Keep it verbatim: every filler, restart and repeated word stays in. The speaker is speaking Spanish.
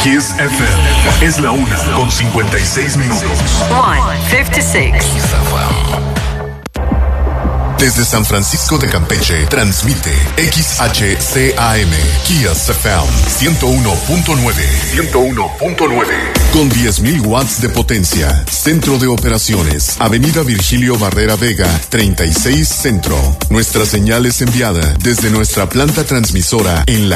Kiss F M. Es la una con cincuenta y seis minutos. one fifty-six. Desde San Francisco de Campeche, transmite X H C A M, Kiss F M, ciento uno punto nueve. ciento uno punto nueve. Con diez mil watts de potencia. Centro de operaciones, Avenida Virgilio Barrera Vega, treinta y seis Centro. Nuestra señal es enviada desde nuestra planta transmisora en la